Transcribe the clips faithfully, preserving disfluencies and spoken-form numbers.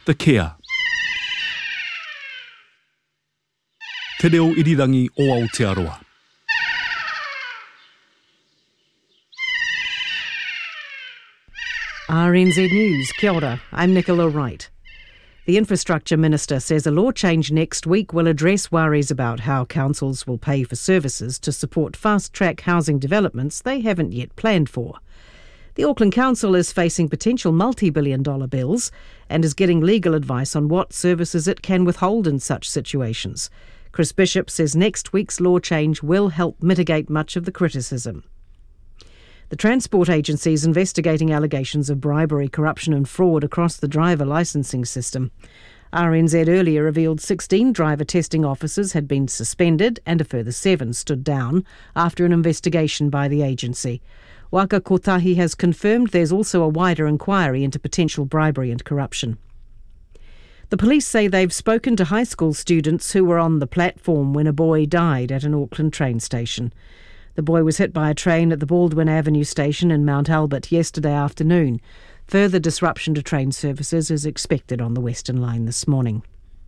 The Care. Te reo irirangi o Aotearoa. R N Z News, kia ora, I'm Nicola Wright. The Infrastructure Minister says a law change next week will address worries about how councils will pay for services to support fast-track housing developments they haven't yet planned for. The Auckland Council is facing potential multi-billion dollar bills and is getting legal advice on what services it can withhold in such situations. Chris Bishop says next week's law change will help mitigate much of the criticism. The Transport Agency is investigating allegations of bribery, corruption and fraud across the driver licensing system. R N Z earlier revealed sixteen driver testing officers had been suspended and a further seven stood down after an investigation by the agency. Waka Kotahi has confirmed there's also a wider inquiry into potential bribery and corruption. The police say they've spoken to high school students who were on the platform when a boy died at an Auckland train station. The boy was hit by a train at the Baldwin Avenue station in Mount Albert yesterday afternoon. Further disruption to train services is expected on the Western Line this morning.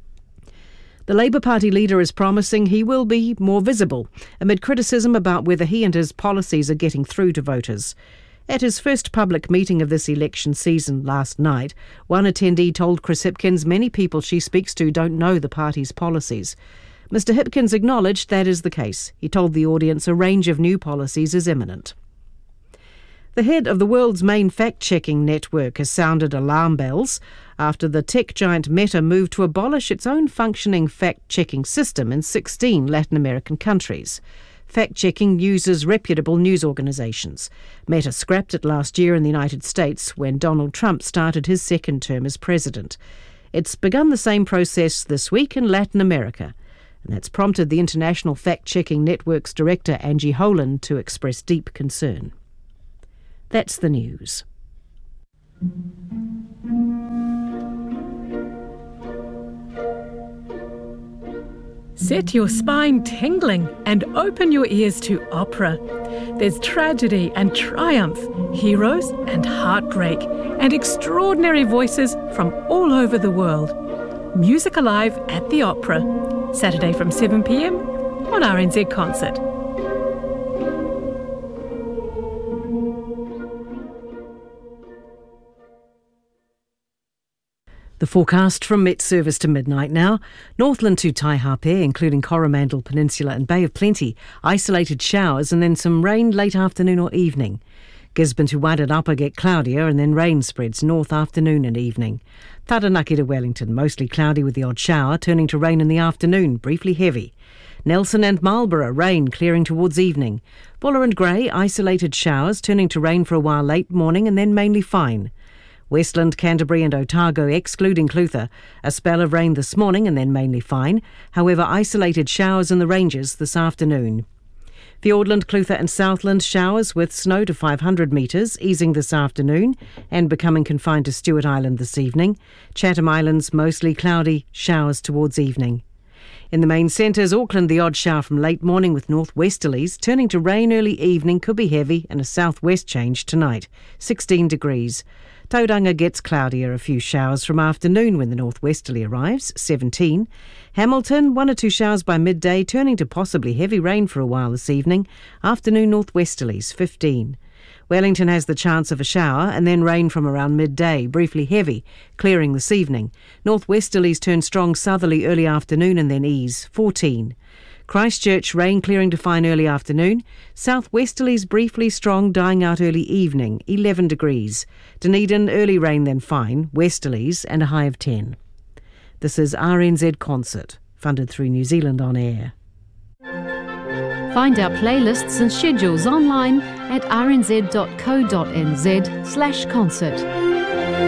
The Labour Party leader is promising he will be more visible amid criticism about whether he and his policies are getting through to voters. At his first public meeting of this election season last night, one attendee told Chris Hipkins many people she speaks to don't know the party's policies. Mister Hipkins acknowledged that is the case. He told the audience a range of new policies is imminent. The head of the world's main fact-checking network has sounded alarm bells after the tech giant Meta moved to abolish its own functioning fact-checking system in sixteen Latin American countries. Fact-checking uses reputable news organisations. Meta scrapped it last year in the United States when Donald Trump started his second term as president. It's begun the same process this week in Latin America, and that's prompted the International Fact-Checking Network's director Angie Holan to express deep concern. That's the news. Set your spine tingling and open your ears to opera. There's tragedy and triumph, heroes and heartbreak, and extraordinary voices from all over the world. Music Alive at the Opera, Saturday from seven p m on R N Z Concert. The forecast from Met Service to midnight now. Northland to Taihape, including Coromandel Peninsula and Bay of Plenty. Isolated showers and then some rain late afternoon or evening. Gisborne to Wairarapa get cloudier and then rain spreads north afternoon and evening. Taranaki to Wellington, mostly cloudy with the odd shower, turning to rain in the afternoon, briefly heavy. Nelson and Marlborough, rain clearing towards evening. Buller and Grey, isolated showers, turning to rain for a while late morning and then mainly fine. Westland, Canterbury and Otago, excluding Clutha, a spell of rain this morning and then mainly fine. However, isolated showers in the ranges this afternoon. Fiordland, Clutha and Southland, showers with snow to five hundred metres, easing this afternoon and becoming confined to Stewart Island this evening. Chatham Islands, mostly cloudy, showers towards evening. In the main centres, Auckland, the odd shower from late morning with northwesterlies, turning to rain early evening, could be heavy, and a southwest change tonight, sixteen degrees. Tauranga gets cloudier, a few showers from afternoon when the northwesterly arrives, seventeen. Hamilton, one or two showers by midday, turning to possibly heavy rain for a while this evening. Afternoon northwesterlies, fifteen. Wellington has the chance of a shower and then rain from around midday, briefly heavy, clearing this evening. Northwesterlies turn strong southerly early afternoon and then ease, fourteen. Christchurch, rain clearing to fine early afternoon. Southwesterlies briefly strong, dying out early evening, eleven degrees. Dunedin, early rain then fine, westerlies and a high of ten. This is R N Z Concert, funded through New Zealand On Air. Find our playlists and schedules online at r n z dot co dot n z slash concert.